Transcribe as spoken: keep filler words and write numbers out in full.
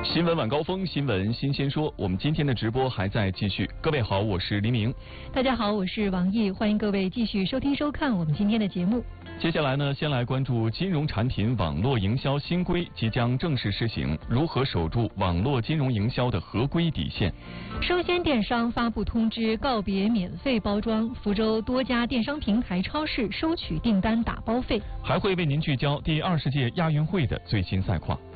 新闻晚高峰，新闻新鲜说。我们今天的直播还在继续。各位好，我是黎明。 大家好，我是王毅，欢迎各位继续收听收看我们今天的节目。 接下来呢，先来关注金融产品网络营销新规即将正式施行，如何守住网络金融营销的合规底线？ 生鲜电商发布通知，告别免费包装，福州多家电商平台超市收取订单打包费。 还会为您聚焦第二十届亚运会的最新赛况。